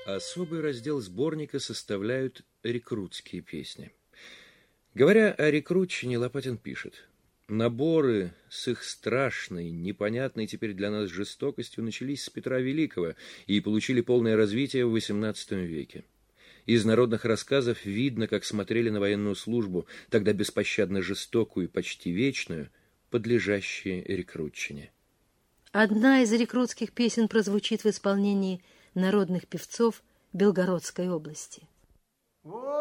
Особый раздел сборника составляют рекрутские песни. Говоря о рекрутчине, Лопатин пишет: «Наборы с их страшной, непонятной теперь для нас жестокостью начались с Петра Великого и получили полное развитие в XVIII веке. Из народных рассказов видно, как смотрели на военную службу, тогда беспощадно жестокую и почти вечную, подлежащие рекрутчине». Одна из рекрутских песен прозвучит в исполнении народных певцов Белгородской области.